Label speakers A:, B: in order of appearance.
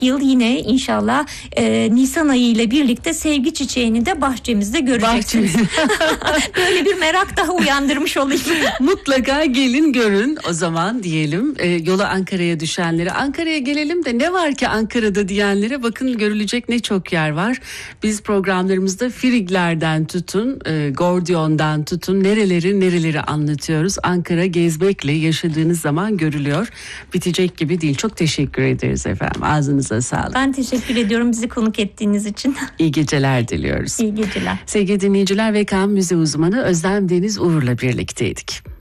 A: yıl yine inşallah Nisan ayı ile birlikte sevgi çiçeğini de bahçemizde göreceksiniz. Böyle bir merak daha uyandırmış olayım.
B: Mutlaka gelin görün o zaman diyelim. Yola Ankara'ya düşenlere, Ankara'ya gelelim de ne var ki Ankara'da diyenlere, bakın görülecek ne çok yer var. Biz programlarımızda Frigler'den tutun, Gordion'dan tutun, nereleri anlatıyoruz. Ankara gezmekle yaşadığınız zaman görülüyor. Bitecek gibi değil. Çok teşekkür ederiz efendim. Ağzınıza sağlık.
A: Ben teşekkür ediyorum bizi konuk ettiğiniz için.
B: İyi geceler diliyoruz.
A: İyi geceler.
B: Sevgili dinleyiciler, VKM müze uzmanı Özlem Deniz Uğur'la birlikteydik.